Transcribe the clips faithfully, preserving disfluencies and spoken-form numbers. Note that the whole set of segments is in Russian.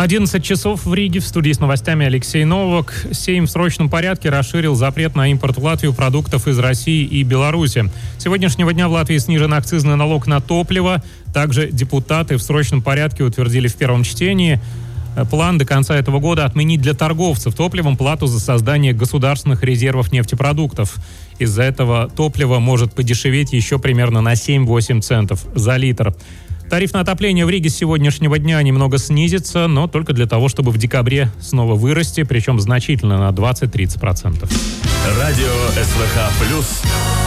одиннадцать часов в Риге. В студии с новостями Алексей Новак. Сейм в срочном порядке расширил запрет на импорт в Латвию продуктов из России и Беларуси. С сегодняшнего дня в Латвии снижен акцизный налог на топливо. Также депутаты в срочном порядке утвердили в первом чтении план до конца этого года отменить для торговцев топливом плату за создание государственных резервов нефтепродуктов. Из-за этого топливо может подешеветь еще примерно на семь-восемь центов за литр. Тариф на отопление в Риге с сегодняшнего дня немного снизится, но только для того, чтобы в декабре снова вырасти, причем значительно на двадцать-тридцать процентов. Радио СВХ плюс.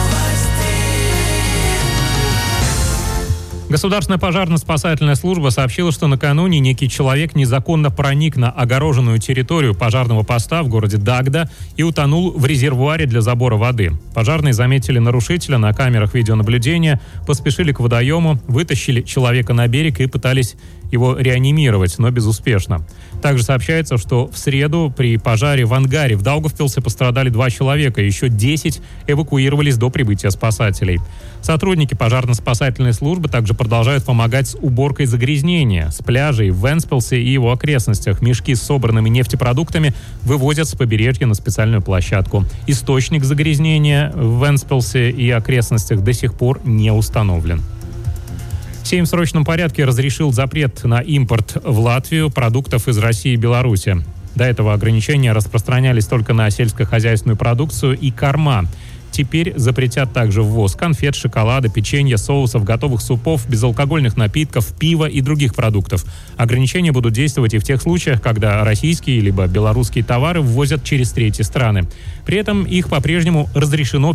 Государственная пожарно-спасательная служба сообщила, что накануне некий человек незаконно проник на огороженную территорию пожарного поста в городе Дагда и утонул в резервуаре для забора воды. Пожарные заметили нарушителя на камерах видеонаблюдения, поспешили к водоему, вытащили человека на берег и пытались его реанимировать, но безуспешно. Также сообщается, что в среду при пожаре в ангаре в Даугавпилсе пострадали два человека, еще десять эвакуировались до прибытия спасателей. Сотрудники пожарно-спасательной службы также продолжают помогать с уборкой загрязнения. С пляжей в Вентспилсе и его окрестностях мешки с собранными нефтепродуктами вывозят с побережья на специальную площадку. Источник загрязнения в Вентспилсе и окрестностях до сих пор не установлен. Сейм в срочном порядке разрешил запрет на импорт в Латвию продуктов из России и Беларуси. До этого ограничения распространялись только на сельскохозяйственную продукцию и корма. Теперь запретят также ввоз конфет, шоколада, печенья, соусов, готовых супов, безалкогольных напитков, пива и других продуктов. Ограничения будут действовать и в тех случаях, когда российские либо белорусские товары ввозят через третьи страны. При этом их по-прежнему разрешено